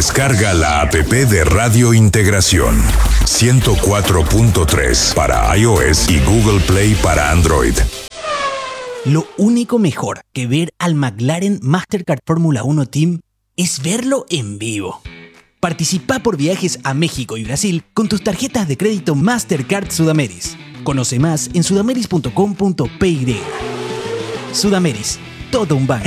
Descarga la app de Radio Integración 104.3 para iOS y Google Play para Android. Lo único mejor que ver al McLaren Mastercard Fórmula 1 Team es verlo en vivo. Participa por viajes a México y Brasil con tus tarjetas de crédito Mastercard Sudameris. Conoce más en sudameris.com.py. Sudameris, todo un banco.